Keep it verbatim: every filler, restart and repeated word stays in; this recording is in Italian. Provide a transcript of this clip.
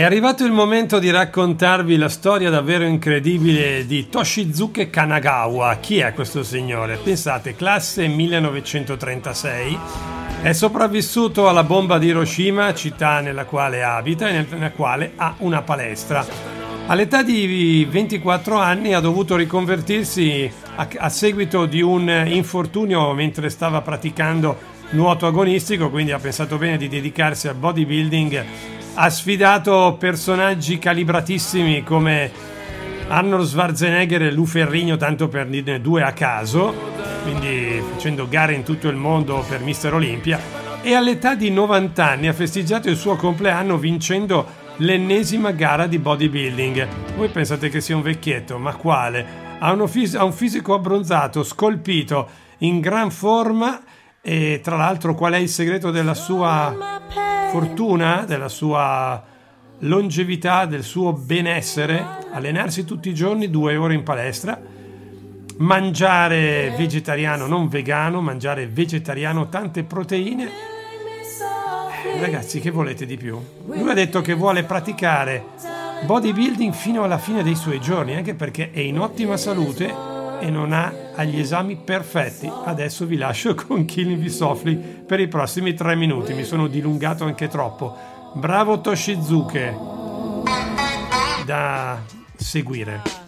È arrivato il momento di raccontarvi la storia davvero incredibile di Toshizuke Kanagawa. Chi è questo signore? Pensate, classe millenovecentotrentasei, è sopravvissuto alla bomba di Hiroshima, città nella quale abita e nella quale ha una palestra. All'età di ventiquattro anni ha dovuto riconvertirsi a, a seguito di un infortunio mentre stava praticando nuoto agonistico, quindi ha pensato bene di dedicarsi al bodybuilding. Ha sfidato personaggi calibratissimi come Arnold Schwarzenegger e Lou Ferrigno, tanto per dirne due a caso, quindi facendo gare in tutto il mondo per Mister Olympia, e all'età di novanta anni ha festeggiato il suo compleanno vincendo l'ennesima gara di bodybuilding. Voi pensate che sia un vecchietto, ma quale? Ha, uno fis- ha un fisico abbronzato, scolpito, in gran forma. E tra l'altro, qual è il segreto della sua fortuna, della sua longevità, del suo benessere? Allenarsi tutti i giorni, due ore in palestra, mangiare vegetariano, non vegano, mangiare vegetariano, tante proteine. Eh, ragazzi, che volete di più? Lui ha detto che vuole praticare bodybuilding fino alla fine dei suoi giorni, anche perché è in ottima salute e non ha agli esami perfetti. Adesso vi lascio con Killing Me Softly per i prossimi tre minuti. Mi sono dilungato anche troppo. Bravo Toshizuke, da seguire.